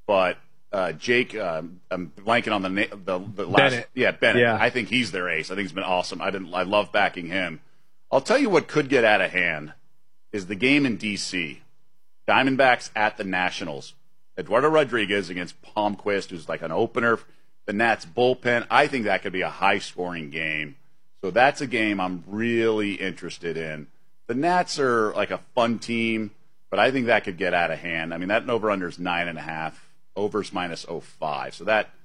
but Jake, I'm blanking on the last. Bennett. Yeah, Bennett. Yeah. I think he's their ace. I think he's been awesome. I love backing him. I'll tell you what could get out of hand is the game in D.C. Diamondbacks at the Nationals. Eduardo Rodriguez against Palmquist, who's like an opener. The Nats bullpen. I think that could be a high-scoring game. So that's a game I'm really interested in. The Nats are like a fun team, but I think that could get out of hand. I mean, that over-under is 9.5. Overs minus 0.5. So that,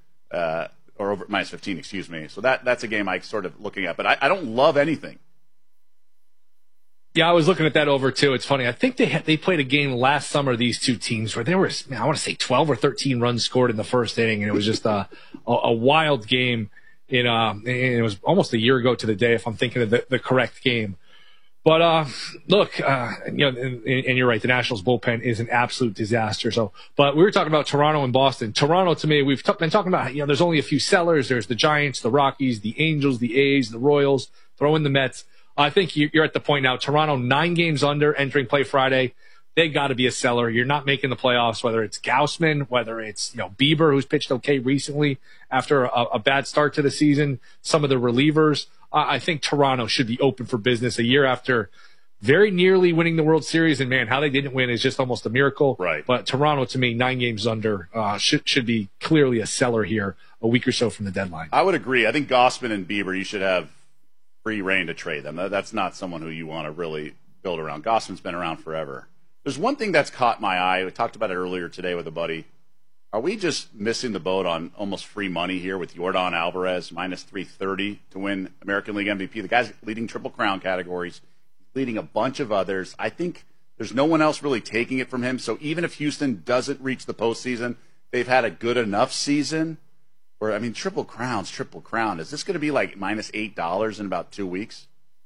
or over minus 15, excuse me. So that's a game I sort of looking at. But I don't love anything. Yeah, I was looking at that over too. It's funny. I think they played a game last summer, these two teams, where there was, I want to say 12 or 13 runs scored in the first inning, and it was just a wild game. And it was almost a year ago to the day, if I'm thinking of the correct game. But look, and you're right. The Nationals bullpen is an absolute disaster. So, but we were talking about Toronto and Boston. Toronto, to me, we've been talking about. There's only a few sellers. There's the Giants, the Rockies, the Angels, the A's, the Royals. Throw in the Mets. I think you're at the point now. Toronto 9 games under entering play Friday. They got to be a seller. You're not making the playoffs. Whether it's Gausman, whether it's Bieber, who's pitched okay recently after a bad start to the season. Some of the relievers. I think Toronto should be open for business a year after very nearly winning the World Series. And, man, how they didn't win is just almost a miracle. Right. But Toronto, to me, 9 games under, should be clearly a seller here a week or so from the deadline. I would agree. I think Gausman and Bieber, you should have free reign to trade them. That's not someone who you want to really build around. Gausman's been around forever. There's one thing that's caught my eye. We talked about it earlier today with a buddy. Are we just missing the boat on almost free money here with Yordan Alvarez minus 330 to win American League MVP? The guy's leading Triple Crown categories, leading a bunch of others. I think there's no one else really taking it from him. So even if Houston doesn't reach the postseason, they've had a good enough season. Where, I mean, Triple Crown. Is this going to be like minus $8 in about 2 weeks?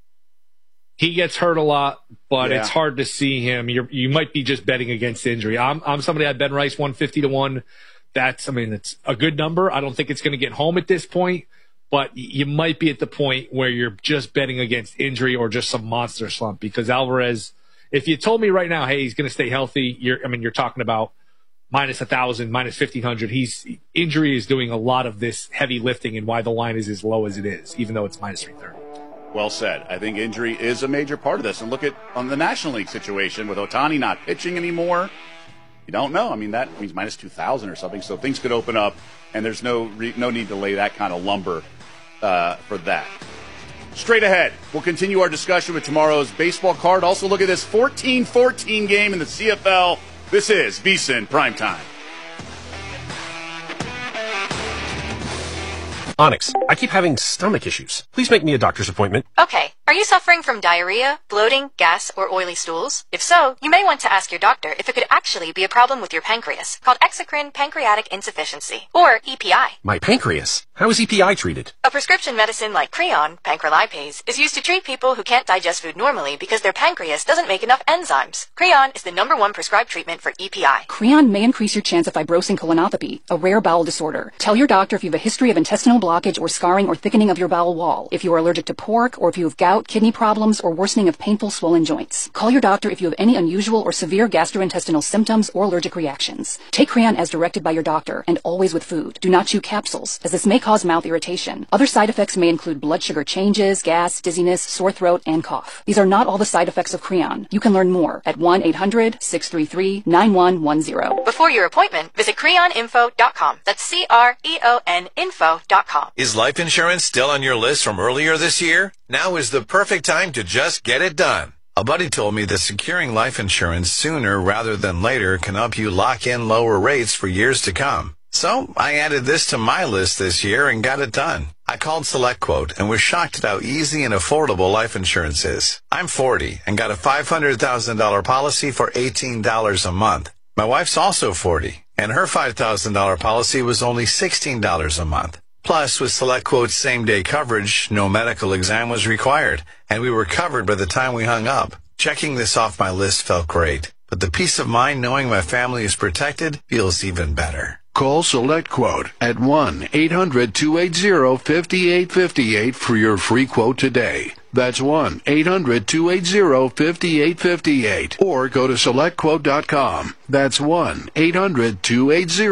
He gets hurt a lot, but Yeah. It's hard to see him. You might be just betting against injury. I'm somebody I'd Ben Rice 150-1. It's a good number. I don't think it's going to get home at this point, but you might be at the point where you're just betting against injury or just some monster slump because Alvarez, if you told me right now, hey, he's going to stay healthy, you're talking about minus 1,000, minus 1,500. Injury is doing a lot of this heavy lifting and why the line is as low as it is, even though it's minus 330. Well said. I think injury is a major part of this. And look at on the National League situation with Ohtani not pitching anymore. You don't know. I mean, that means minus 2,000 or something. So things could open up, and there's no need to lay that kind of lumber for that. Straight ahead, we'll continue our discussion with tomorrow's baseball card. Also look at this 14-14 game in the CFL. This is VSiN Primetime. Onyx, I keep having stomach issues. Please make me a doctor's appointment. Okay. Are you suffering from diarrhea, bloating, gas, or oily stools? If so, you may want to ask your doctor if it could actually be a problem with your pancreas, called exocrine pancreatic insufficiency, or EPI. My pancreas? How is EPI treated? A prescription medicine like Creon, pancrelipase, is used to treat people who can't digest food normally because their pancreas doesn't make enough enzymes. Creon is the #1 prescribed treatment for EPI. Creon may increase your chance of fibrosing colonopathy, a rare bowel disorder. Tell your doctor if you have a history of intestinal blockage or scarring or thickening of your bowel wall, if you are allergic to pork, or if you have gout, kidney problems, or worsening of painful swollen joints. Call your doctor if you have any unusual or severe gastrointestinal symptoms or allergic reactions. Take Creon as directed by your doctor, and always with food. Do not chew capsules, as this may cause mouth irritation. Other side effects may include blood sugar changes, gas, dizziness, sore throat, and cough. These are not all the side effects of Creon. You can learn more at 1-800-633-9110. Before your appointment, visit creoninfo.com. That's CREON info.com. Is life insurance still on your list from earlier this year? Now is the perfect time to just get it done. A buddy told me that securing life insurance sooner rather than later can help you lock in lower rates for years to come. So I added this to my list this year and got it done. I called SelectQuote and was shocked at how easy and affordable life insurance is. I'm 40 and got a $500,000 policy for $18 a month. My wife's also 40, and her $5,000 policy was only $16 a month. Plus, with SelectQuote's same-day coverage, no medical exam was required, and we were covered by the time we hung up. Checking this off my list felt great, but the peace of mind knowing my family is protected feels even better. Call SelectQuote at 1-800-280-5858 for your free quote today. That's 1-800-280-5858. Or go to SelectQuote.com. That's 1-800-280